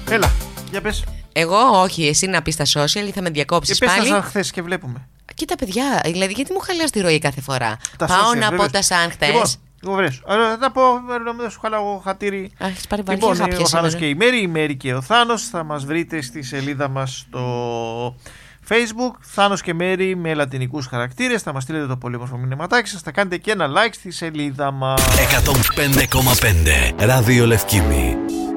Έλα, για πες. Εγώ όχι, εσύ να πεις στα social ή θα με διακόψεις Πες πάλι. τα σαν χθες και βλέπουμε. Κοίτα παιδιά, δηλαδή γιατί μου χαλάς τη ροή κάθε φορά. Τα Πάω social, να βέβαια. πω τα σαν χθες. Λοιπόν, βρες. Θα πω, να σου χαλάω χατήρι. Έχεις πάρει βαριά Λοιπόν, χάπια ο Θάνος σήμερα. και η Μέρη, η Μέρη και ο Θάνος. Θα μας βρείτε στη σελίδα μας στο Facebook. Θάνος και Μέρη με λατινικούς χαρακτήρες. Θα μας στείλετε το πολύ όμορφο μηνυματάκι σας. Θα κάνετε και ένα like στη σελίδα μας. 105,5 Ράδιο Λευκήμη.